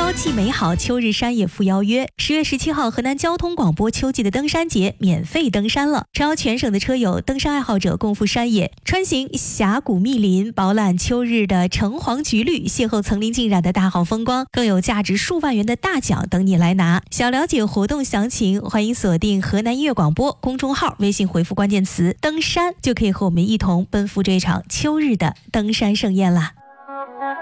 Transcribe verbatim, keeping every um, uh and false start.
朝气美好，秋日山也赴邀约。十月十七号，河南交通广播秋季的登山节免费登山了，诚邀全省的车友、登山爱好者共赴山野，穿行峡谷密林，饱览秋日的橙黄橘绿，邂逅层林尽染的大好风光，更有价值数万元的大奖等你来拿。想了解活动详情，欢迎锁定河南音乐广播公众号，微信回复关键词登山，就可以和我们一同奔赴这场秋日的登山盛宴啦。